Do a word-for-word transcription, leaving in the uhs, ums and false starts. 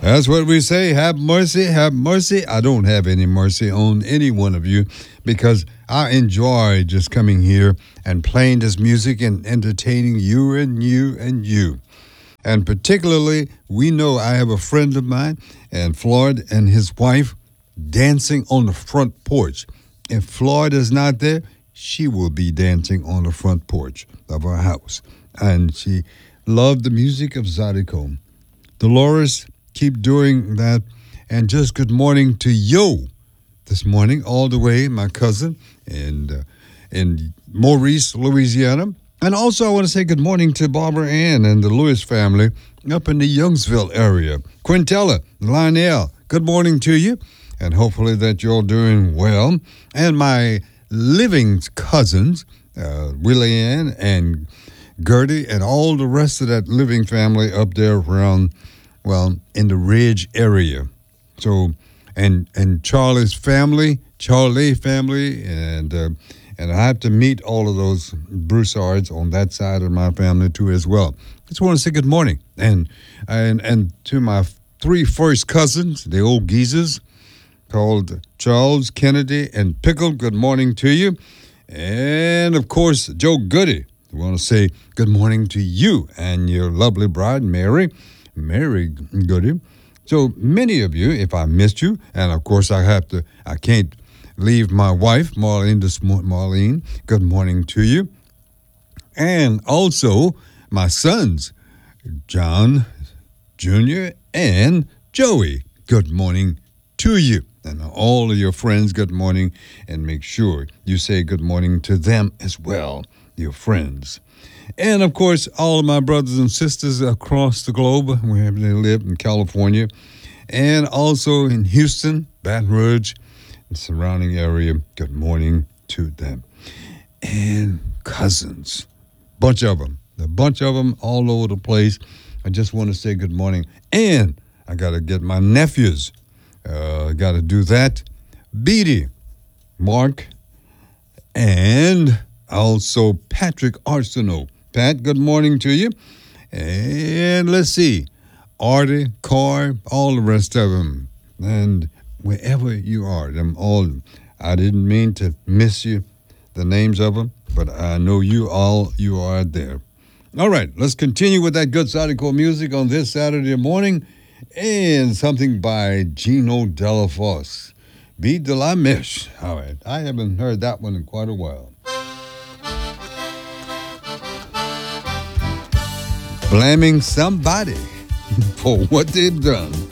That's what we say. Have mercy, have mercy. I don't have any mercy on any one of you because I enjoy just coming here and playing this music and entertaining you and you and you. And particularly, we know I have a friend of mine, and Floyd and his wife dancing on the front porch. If Floyd is not there, she will be dancing on the front porch of our house. And she loved the music of Zydeco. Dolores, keep doing that. And just good morning to Yo this morning, all the way, my cousin, and uh, in Maurice, Louisiana. And also, I want to say good morning to Barbara Ann and the Lewis family up in the Youngsville area. Quintella, Lionel, good morning to you, and hopefully that you're doing well. And my living cousins, uh, Willie Ann and Gertie, and all the rest of that living family up there around, well, in the Ridge area. So, and and Charlie's family, Charlie family, and uh, and I have to meet all of those Broussards on that side of my family too as well. Just want to say good morning, and and and to my three first cousins, the old geezers, called Charles, Kennedy, and Pickle. Good morning to you, and of course Joe Goody. I want to say good morning to you and your lovely bride, Mary, Mary Goody. So many of you, if I missed you, and of course I have to, I can't leave my wife, Marlene, this morning. Marlene, good morning to you. And also my sons, John Junior and Joey, good morning to you. And all of your friends, good morning. And make sure you say good morning to them as well, your friends. And of course, all of my brothers and sisters across the globe, wherever they live in California, and also in Houston, Baton Rouge, and surrounding area, good morning to them. And cousins, bunch of them, a bunch of them all over the place. I just want to say good morning. And I got to get my nephews. Uh, got to do that. Beatty, Mark, and also Patrick Arsenault. Pat, good morning to you. And let's see, Artie, Carr, all the rest of them. And wherever you are, them all. I didn't mean to miss you, the names of them, but I know you all, you are there. All right, let's continue with that good Zydeco music on this Saturday morning. And something by Gino Delafosse. Beat de la Mish. All right, I haven't heard that one in quite a while. Blaming somebody for what they've done.